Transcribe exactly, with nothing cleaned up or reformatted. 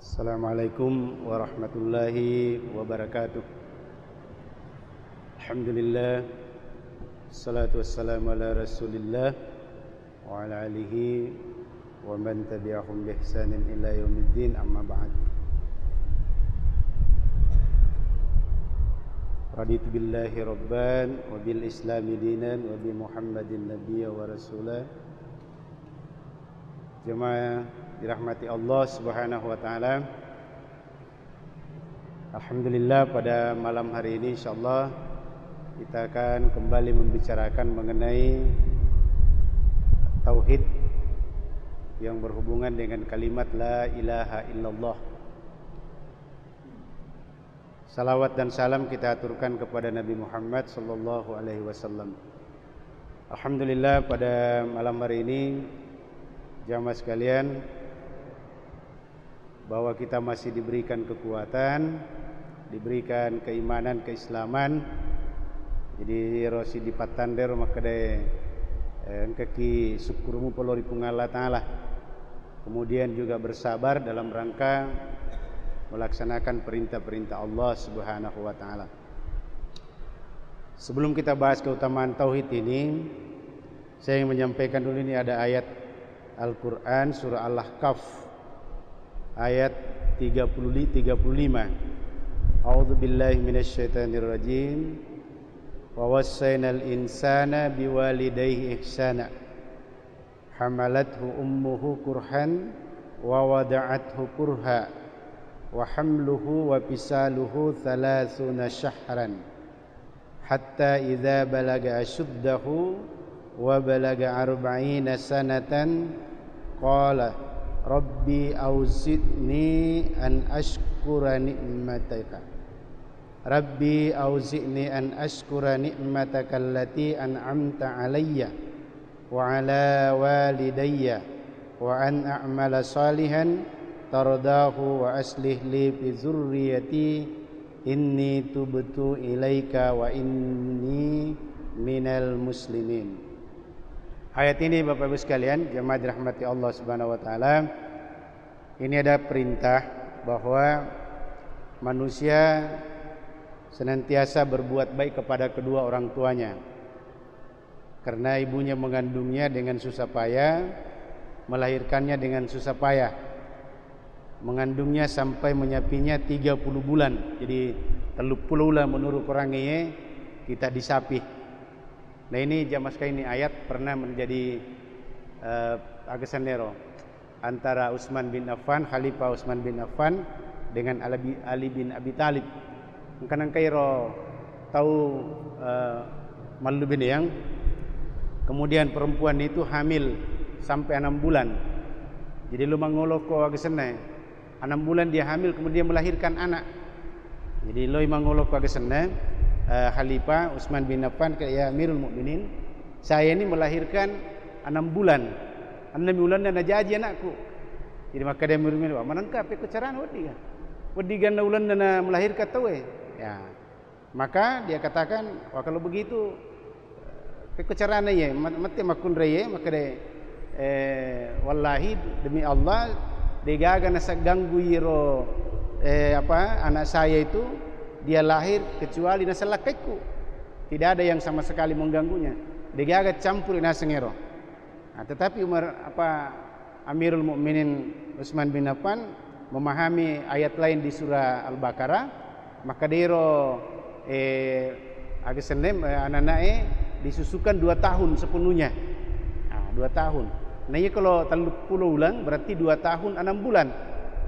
Assalamualaikum warahmatullahi wabarakatuh. Alhamdulillah, salatu wassalamu ala rasulillah wa ala alihi wa man tabi'ahum bi ihsanin ila yaumiddin, amma ba'd. Raditu billahi rabban wa bil islami dinan wa bi muhammadin nabiyya wa rasulah. Jemaah dirahmati Allah Subhanahu wa taala. Alhamdulillah, pada malam hari ini insyaallah kita akan kembali membicarakan mengenai tauhid yang berhubungan dengan kalimat la ilaha illallah. Salawat dan salam kita aturkan kepada Nabi Muhammad sallallahu alaihi wasallam. Alhamdulillah, pada malam hari ini jamaah sekalian, bahwa kita masih diberikan kekuatan, diberikan keimanan, keislaman. Jadi rosi di patander makade engkaki syukurmu pelori Allah Ta'ala. Kemudian juga bersabar dalam rangka melaksanakan perintah-perintah Allah Subhanahu wa taala. Sebelum kita bahas keutamaan tauhid ini, saya ingin menyampaikan dulu, ini ada ayat Al-Quran surah Al-Ahqaf ayat tiga puluh tiga puluh lima. A'udzu billahi minasyaitonir rajim. Wa wassaynal insana biwalidayhi ihsana. Hamalathu ummuhu kurhan wa wada'athu kurha wa hamluhu wa fisaluhu thalathuna shahran hatta idza balaga ashuddahu wa balaga arba'ina sanatan qala rabbi auzi'ni an ashkura ni'mataka rabbi auzi'ni an ashkura ni'mataka allati an'amta alayya wa ala walidayya wa an a'mala salihan tardahu wa aslih li fi dzurriyyati inni tubtu ilaika wa inni minal muslimin. Ayat ini Bapak Ibu sekalian, jemaah dirahmati Allah Subhanahu wa taala, ini ada perintah bahwa manusia senantiasa berbuat baik kepada kedua orang tuanya. Karena ibunya mengandungnya dengan susah payah, melahirkannya dengan susah payah. Mengandungnya sampai menyapinya tiga puluh bulan. Jadi teluk puluh lah menurut orang ini kita disapih. Nah, ini jamaah sekalian, ini ayat pernah menjadi uh, agasan nero antara Utsman bin Affan, Khalifah Utsman bin Affan dengan Ali, Ali bin Abi Thalib. Kanang kairo tahu uh, malu bin yang kemudian perempuan itu hamil sampai enam bulan. Jadi lu mangoloko agasan enam bulan dia hamil, kemudian melahirkan anak. Jadi lo mangoloko agasan Uh, Khalifah Utsman bin Affan ke ya Amirul Mukminin, saya ini melahirkan enam bulan. enam bulan dan aja anakku. Jadi maka dia Amirul Mukminin, "Manangka pe kecaran wadi kan? Wadi gan ulan dan melahirkan tahu eh." Ya. Maka dia katakan, "Wah, kalau begitu pe kecaran ya, mati makun reye." Maka dia eh wallahi demi Allah degaga nasa ganggu yiro eh apa anak saya itu dia lahir kecuali nasa lakaiku, tidak ada yang sama sekali mengganggunya. Dia agak campur nasa ngero. Nah, tetapi Umar apa Amirul Mukminin Utsman bin Affan memahami ayat lain di surah Al-Baqarah, maka dero eh agak senem eh, anak-anaknya disusukan dua tahun sepenuhnya. Nah, dua tahun. Nah, ini kalau teluk puluh ulang berarti dua tahun enam bulan.